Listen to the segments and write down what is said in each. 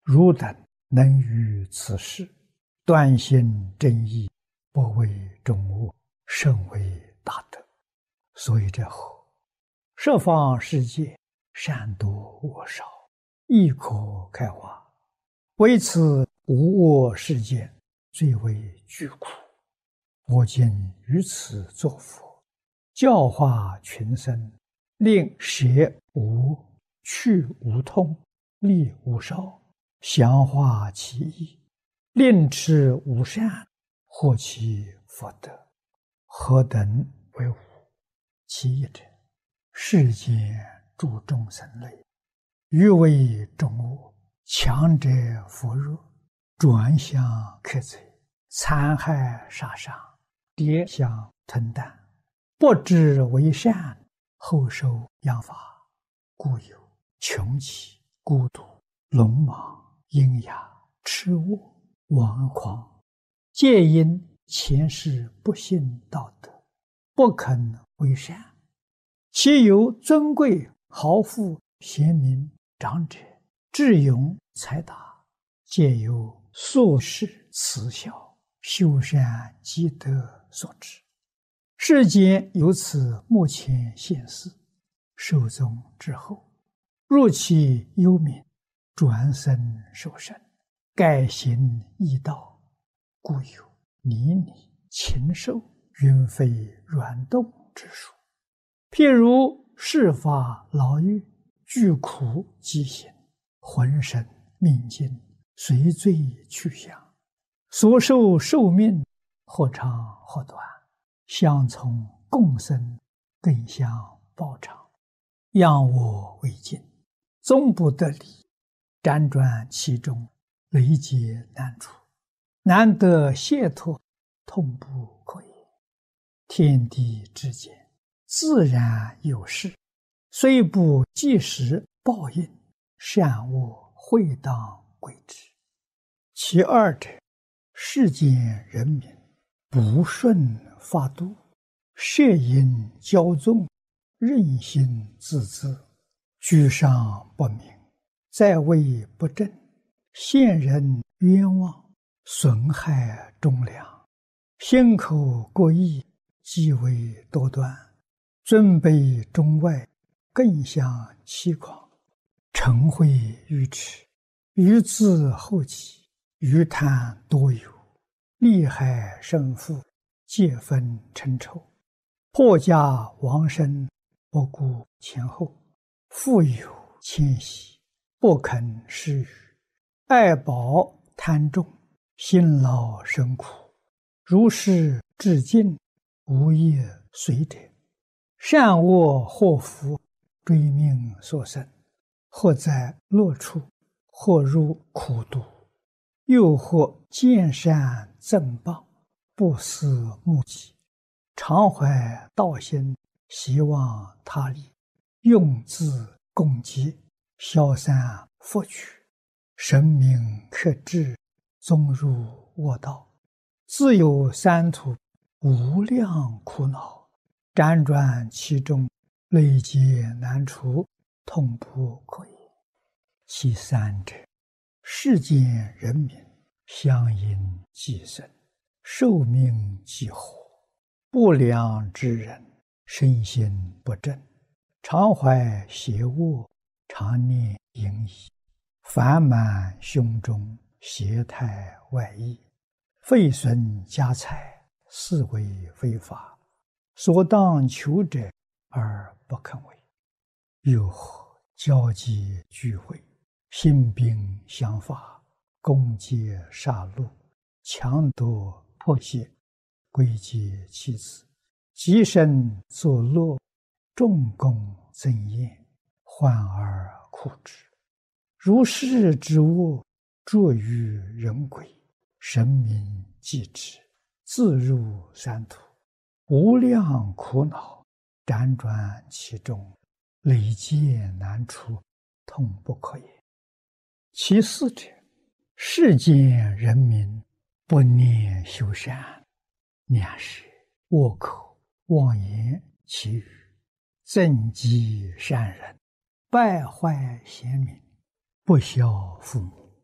汝等能于此事，断心正义，不为众恶，甚为大德。所以这后，十方世界，善多恶少，亦可开化。为此无我世间，最为具苦。我今于此作佛，教化群生，令舍无、去无痛，利无少，详化其意，令持无善，获其福德。何等为无？其一者，世间诸众生类，欲为众恶，强者扶弱，转向克贼，残害杀伤，跌相吞啖，不知为善，后受殃罚，故有穷奇、孤独、鲁莽、阴哑、痴恶、顽狂，皆因前世不信道德，不肯为善。其有尊贵、豪富、贤明、长者、智勇、才达，皆由宿世慈孝、修善积德所致。世间由此目前现世，寿终之后，若其幽冥，转生受生，改行异道，故有泥泞、禽兽、云飞软动之术。譬如世法牢狱，具苦饥行，浑身命尽，随罪去向，所受寿命或长或短，相从共生，更相报偿，仰我为镜，终不得离，辗转其中，累劫难除，难得解脱，痛不可言。天地之间，自然有事，虽不即时报应，善恶会当归之。其二者，世间人民不顺法度，摄引骄纵，任性自恣，居上不明，在位不正，陷人冤枉，损害忠良，心口过意，极为多端，尊卑中外，更相欺诳，嗔恚愚痴，愚自后己，愚贪多有，利害胜负，皆分称仇，破家亡身，不顾前后，富有谦息，不肯施予，爱宝贪重，辛劳生苦，如是至尽，无业随者，善恶祸福，追命所生，或在乐处，或入苦毒，又或见善赠报，不思目己，常怀道心，希望他利，用自共济，消散福取，神明克制，终入恶道，自有三途，无量苦恼，辗转其中，累劫难除，痛不可言。其三者，世间人民相因寄生，寿命既活，不良之人，身心不正，常怀邪恶，常念淫逸，烦满胸中，邪态外溢，废损家财，是为非法，所当求者而不肯为。又或交际聚会，兴兵相伐，攻击杀戮，强夺迫胁，归结妻子，极身作乐，重功增艳，患而苦之。如是之恶，著于人鬼，神明继之，自入三途，无量苦恼，辗转其中，累劫难除，痛不可言。其四者，世间人民不念修善，两舌、恶口、妄言绮语，增击善人，败坏贤民，不孝父母，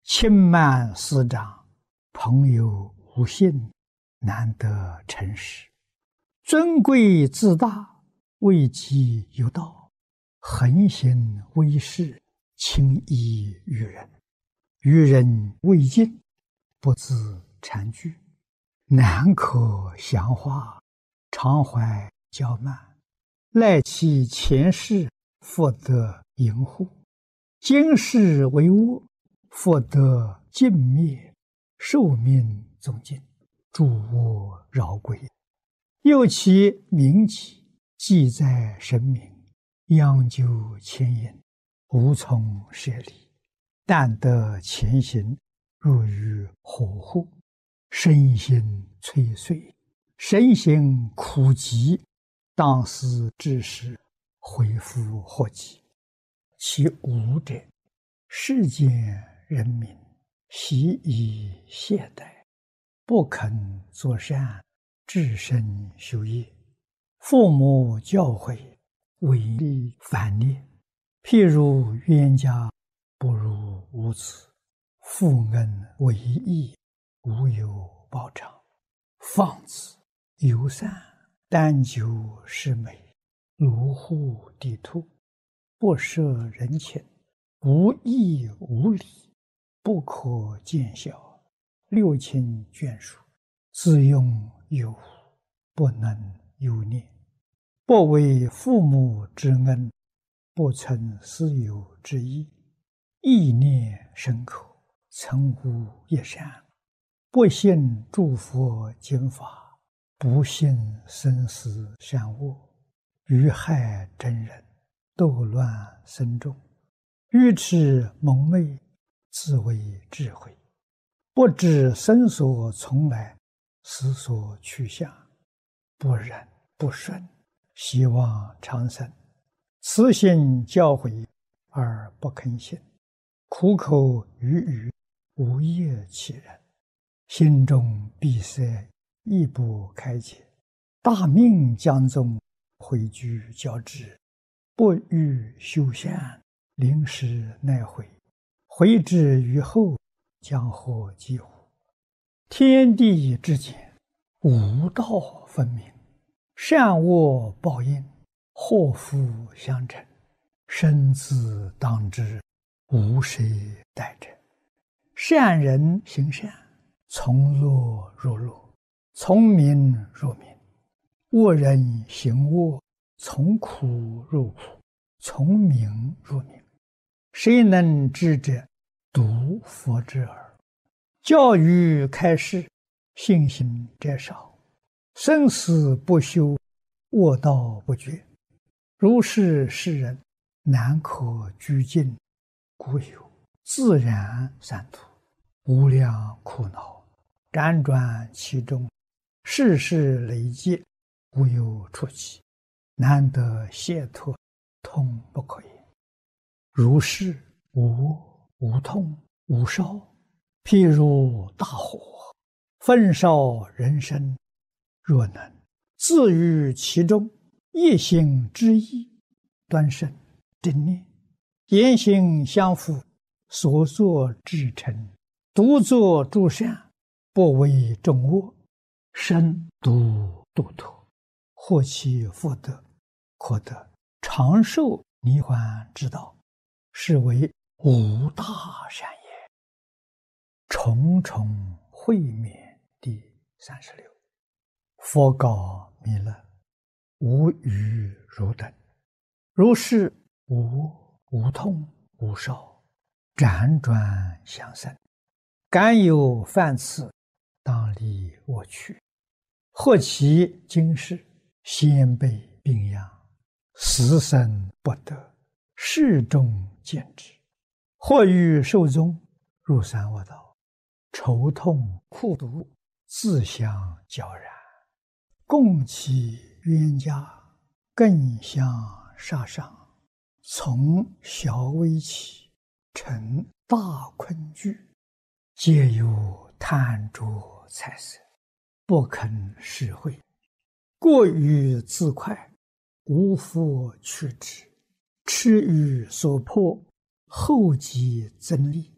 轻慢师长，朋友无信，难得诚实。尊贵自大，位极有道，横行威势，轻易于人。于人未尽，不自谄居，难可详化，常怀骄慢，赖其前世，复得淫护。今世为恶，复得尽灭，寿命终尽，诸恶饶归。又其名己，记在神明，央究牵引，无从舍离。但得前行，入于火户，身心摧碎，身心苦极，当思之时，恢复祸及。其无者，世间人民习以懈怠，不肯作善，至身修业。父母教诲，违逆反逆。譬如冤家，不如无子；父恩为义，无有报偿。放子游散，单求是美，卢户地兔，不摄人情，无义无礼，不可见效。六亲眷属，自用有无，不能有念。不为父母之恩，不存私有之意，意念深刻，曾无一善。不信诸佛经法，不信生死善恶，于害真人，斗乱僧众，愚痴蒙昧，自为智慧。不知生所从来，死所去向，不忍不顺，希望长生。慈心教诲而不肯信，苦口语语，无业其人。心中闭塞，亦不开解。大命将终，回居交织，不欲修善，临时奈悔。回之于后，将获几乎？天地之间，无道分明，善恶报应，祸福相承。生自当之，无谁代者。善人行善，从乐入乐，从名入名；恶人行恶，从苦入苦，从名入名。谁能知者？独佛之耳。教育开示，信心者少。生死不休，恶道不绝。如是世人，难可居尽，故有自然三途，无量苦恼，辗转其中，世事累劫，无有出期，难得解脱，痛不可言。如是无恶无痛无烧，譬如大火，焚烧人生。若能自于其中，一心之意，端正正念，言行相符，所作至诚，独作诸善，不为众恶，身独度脱，获其福德，可得长寿涅槃之道，是为无大善也。重重会面第36。佛告弥勒：无余汝等，如是无恶无痛无烧，辗转相生，敢有犯次，当离我去。或其今世，先辈病殃，死生不得，世众见之；或欲寿终，入三恶道，愁痛苦毒，自相交然。共其冤家，更相杀伤，从小危起，成大困惧，皆有贪着财色，不肯施惠，过于自快，无复去之，痴于所迫，后极增利，